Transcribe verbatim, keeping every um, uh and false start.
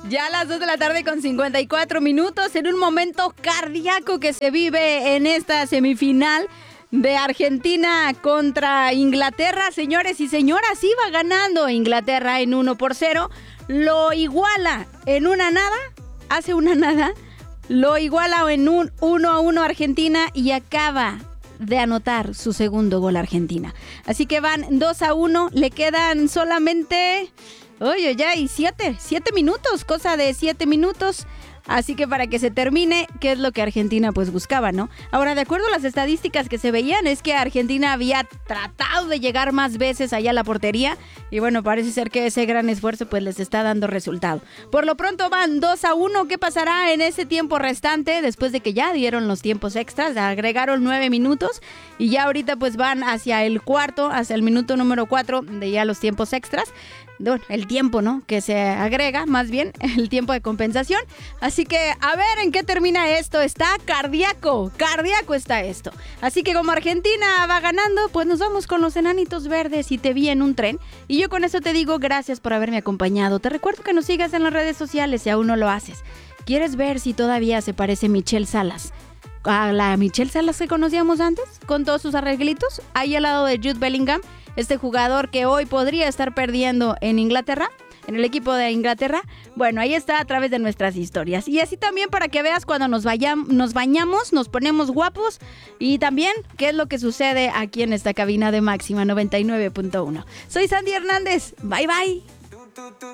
Ya a las dos de la tarde con cincuenta y cuatro minutos, en un momento cardíaco que se vive en esta semifinal de Argentina contra Inglaterra. Señores y señoras, iba ganando Inglaterra en uno por cero. Lo iguala en una nada, hace una nada, lo iguala en un uno a uno Argentina y acaba de anotar su segundo gol Argentina. Así que van dos a uno, le quedan solamente... Oye, ya hay siete, siete minutos, cosa de siete minutos. Así que para que se termine, ¿qué es lo que Argentina pues buscaba, no? Ahora, de acuerdo a las estadísticas que se veían, es que Argentina había tratado de llegar más veces allá a la portería. Y bueno, parece ser que ese gran esfuerzo pues les está dando resultado. Por lo pronto van dos a uno. ¿Qué pasará en ese tiempo restante? Después de que ya dieron los tiempos extras, agregaron nueve minutos. Y ya ahorita pues van hacia el cuarto, hacia el minuto número cuatro de ya los tiempos extras. Bueno, el tiempo, ¿no? Que se agrega, más bien, el tiempo de compensación. Así que, a ver en qué termina esto. Está cardíaco, cardíaco está esto. Así que como Argentina va ganando, pues nos vamos con los enanitos verdes y te vi en un tren. Y yo con eso te digo gracias por haberme acompañado. Te recuerdo que nos sigas en las redes sociales si aún no lo haces. ¿Quieres ver si todavía se parece Michelle Salas a la Michelle Salas que conocíamos antes? Con todos sus arreglitos, ahí al lado de Jude Bellingham. Este jugador que hoy podría estar perdiendo en Inglaterra, en el equipo de Inglaterra. Bueno, ahí está a través de nuestras historias. Y así también para que veas cuando nos, vayam- nos bañamos, nos ponemos guapos. Y también qué es lo que sucede aquí en esta cabina de Máxima noventa y nueve punto uno. Soy Sandy Hernández. Bye, bye.